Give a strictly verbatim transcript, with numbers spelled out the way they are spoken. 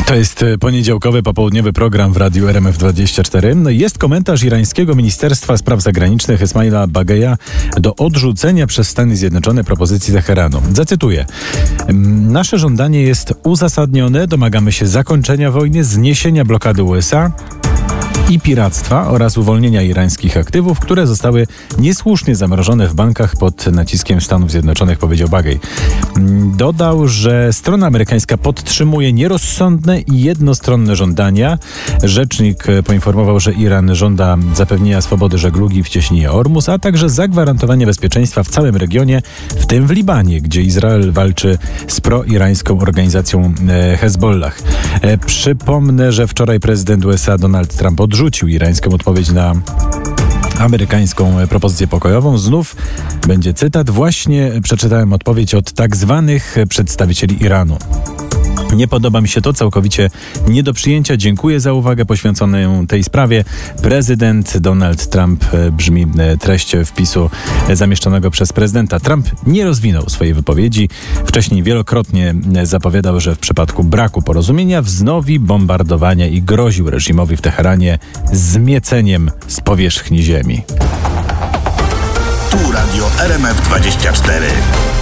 To jest poniedziałkowy, popołudniowy program w Radiu R M F dwadzieścia cztery. No jest komentarz irańskiego Ministerstwa Spraw Zagranicznych Esmaila Bagheja do odrzucenia przez Stany Zjednoczone propozycji Teheranu. Zacytuję. Nasze żądanie jest uzasadnione, domagamy się zakończenia wojny, zniesienia blokady U S A i piractwa oraz uwolnienia irańskich aktywów, które zostały niesłusznie zamrożone w bankach pod naciskiem Stanów Zjednoczonych, powiedział Baghej. Dodał, że strona amerykańska podtrzymuje nierozsądne i jednostronne żądania. Rzecznik poinformował, że Iran żąda zapewnienia swobody żeglugi w cieśninie Ormus, a także zagwarantowania bezpieczeństwa w całym regionie, w tym w Libanie, gdzie Izrael walczy z proirańską organizacją Hezbollah. Przypomnę, że wczoraj prezydent U S A Donald Trump odrzucił irańską odpowiedź na amerykańską propozycję pokojową. Znów będzie cytat. Właśnie przeczytałem odpowiedź od tak zwanych przedstawicieli Iranu. Nie podoba mi się to, całkowicie nie do przyjęcia. Dziękuję za uwagę poświęconą tej sprawie. Prezydent Donald Trump, brzmi treść wpisu zamieszczonego przez prezydenta. Trump nie rozwinął swojej wypowiedzi. Wcześniej wielokrotnie zapowiadał, że w przypadku braku porozumienia wznowi bombardowania i groził reżimowi w Teheranie zmieceniem z powierzchni ziemi. Tu Radio R M F dwadzieścia cztery.